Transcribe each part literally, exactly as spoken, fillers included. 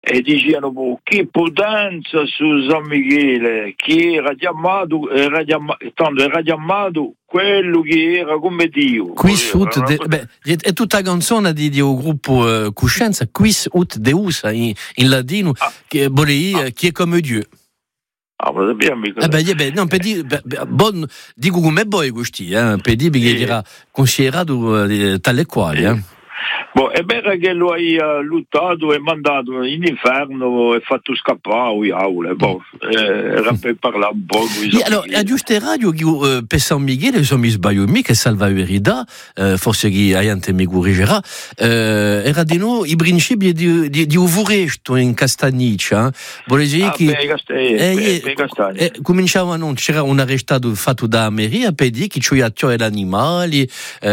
e dicevano che potenza su San Michele, che era chiamato, era chiamato, tanto era chiamato quello che era come Dio. Quis ut de, beh, è tutta la canzone di, di un gruppo uh, Coscienza, Quis ut Deus in, in ladino, ah. che vuole dire ah. chi è come Dio. Ah, ma sappiamo eh beh, eh beh, non, per dire, bon, dico come voi questi, eh, per dire che sì. Era considerato eh, tale quale, eh. Boh, è vero che lo hai uh, luttato e mandato in inferno e fatto scappare le aule, boh, eh, era per parlare un po'. E allora, a giuste radio, uh, per San Michele, se mi sbaglio mica, salva la verità, uh, forse che Ayante mi corrigerà, uh, era di noi i principi di, di, di Uvuresto in Castagniccia, eh? Vuole dire ah, che beh, Castagni, eh, beh, beh, Castagni. Eh, cominciavano, c'era un arrestato fatto da Ameria per dire che c'era gli animali,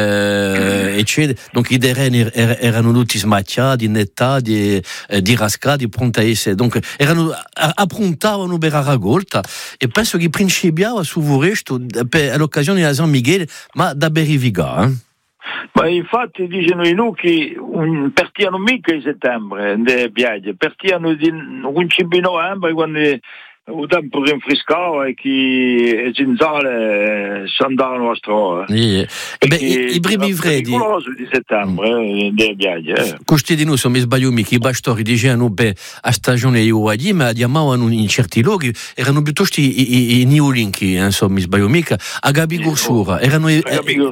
eh, eccetera, donc i terreni erano tutti smacciati, nettati, eh, dirascati, pronti a essere, donc erano, approntavano per la raccolta e penso che principiava su Vuresto all'occasione di San Michele, ma da Beriviga. Eh? Ma infatti dicono i nuchi un, partiano mica in settembre, le piagge, partiano di undici novembre quando il tempo rinfrescava e che le zanzare si andavano a strada. Yeah. E beh, i, i primi freddi di settembre, mm. delle piagge. Eh. Questi di noi, se mi sbaglio mica, i bastori dicevano che a stagione io agli, ma chiamavano in certi luoghi, erano piuttosto i, i, i neolinchi, eh, se mi sbaglio mica, a Gabi Gorsura, erano i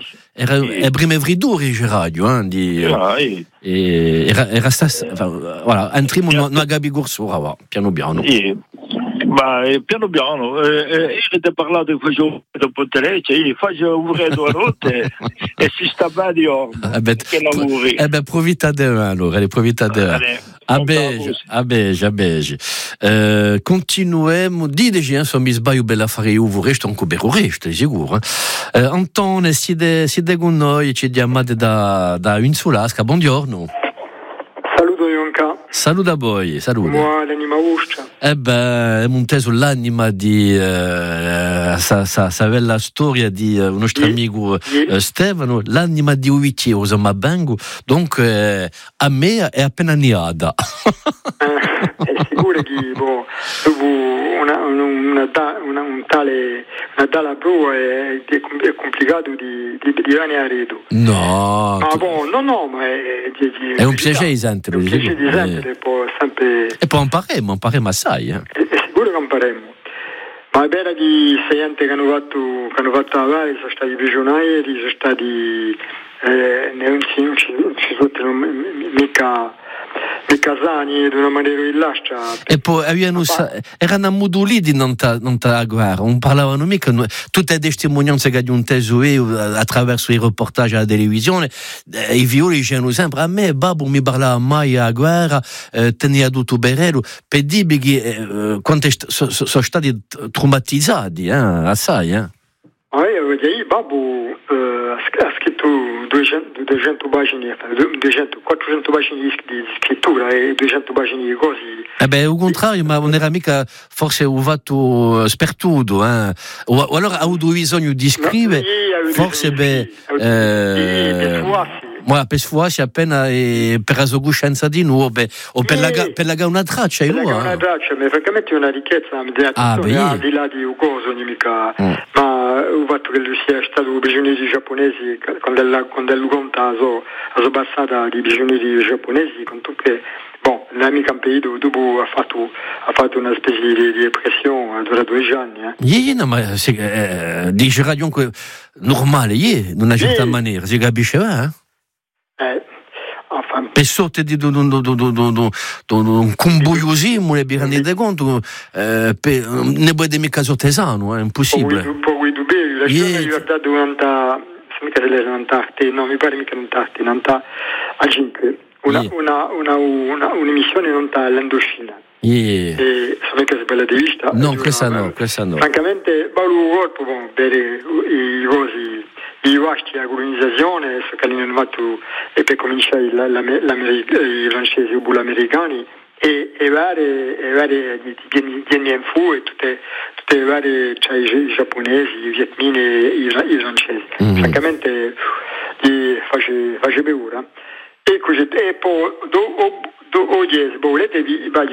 primi friduri di radio, eh, di, yeah, yeah. E, era, era stas, voilà, entriamo yeah. a Gabi Gorsura, va, piano piano. Yeah. Ma eh, piano piano, eh, io ti ho parlato di questo dopo Telecce, io faccio un freddo a notte e si sta bene di ormo, eh beh, che lavori. Eh beh, provita di me allora, provita di me. A Beige, a Beige, a Beige. Uh, continuiamo, diteci, se mi sbaglio bella fare io, voi resto ancora per resto, sicuro. Uh, Antone, siete, siete con noi, ci chiamate da, da Insulasca, buongiorno. Saluto Ionca. Saluta a voi, saluta. Mua l'anima uscia. Eh beh, è monteso l'anima di uh, sa, sa, sa bella storia di uh, un nostro yeah. amico uh, Stefano, l'anima di Uvici, osama bengu, donc uh, a me è appena niata. eh, è sicuro che boh, dopo una, una, una, una, un tale una tale prova è, è complicato di, di, di venire a redo. No. Ma boh, no, no, ma è, è, è, è un piacere di sentire. È un piacere di sentire, eh. Può sempre... E poi impareremo, impareremo assai. Eh. È, è sicuro che impareremo. Ma è vero che sei gente che hanno fatto, che hanno fatto la varia, sono stati prigionieri, sono stati... Eh, non ci, non ci, non ci sono mica... i casani di una maniera illascia. E poi avevano, erano ammodoliti non la guerra, non parlavano mica, tutte le testimonianze che abbiamo inteso attraverso i reportage alla televisione, eh, i violi dicevano sempre a me babbo mi parlava mai alla guerra, eh, tenia tutto berello, per dire che eh, quanto sono so, so stati traumatizzati, eh, assai. Eh. Ah, io, babbo eh, ha scritto duecento, duecento pagine, duecento, quattrocento pagine di scrittura e duecento pagine di cose. Eh beh, al contrario, ma non era mica forse un fatto spertuto, eh? o, o allora ha avuto bisogno di scrivere, no, forse beh, eh, ma per sfuarsi appena eh, per la sua coscienza di nuovo, o per la per la una traccia, per la una traccia, ma francamente è una ricchezza, ah, al di là di Ugoso, mica, mm. ma il fatto che lui sia stato prigionieri giapponesi, quando lui conta la sua passata di prigionieri giapponesi, con tutte, bon, l'amico Campeido dopo ha fatto, ha fatto una specie di, di depressione, ha durato due anni. Eh. Yeah, no, ma eh, dice radio normale, yeah, in una certa yeah. maniera, si capisce, eh? Eh, enfin, per sotto di un combuiosismo, ne vi rendete conto, eh, per, ne puoi mica sottesano, è impossibile. Un po' di dubbi, la scienza gli ha dato un'anta, mica delle un'antarte, no, mi pare mica un'antarte, un'anta a cinque, una, yeah. una, una, una, un'emissione non all'Indocina. Yeah. E sono mica se bella di vista. No, questa no, questa no. Francamente, Paolo corpo, bon, per i cosi. I vasti la colonizzazione, che hanno fatto e per cominciare la, la, i francesi o gli americani e, e vari e vari Dien Phu e tutte tutte le varie, cioè i giapponesi, i vietmini e i, i francesi. Mm-hmm. Francamente gli face face paura. E così e poi do do oggi volete vi